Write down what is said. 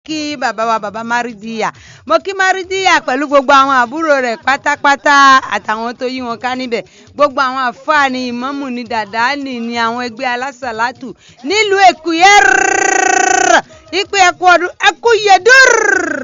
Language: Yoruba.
kí bàbá wa bàbá Maridiya mo kí Maridiya pẹ̀lú gbogbo àwọn àbúrò rẹ̀ pátápátá àtàwọn tó yí wọn ká níbẹ̀ gbogbo àwọn àfáà ní ìmámù ní dàdáàlì ní àwọn ẹgbẹ́ alásàlátù nílùú Èkó ìpè ẹ̀kú ọdún ẹ̀kú yẹ̀dúr.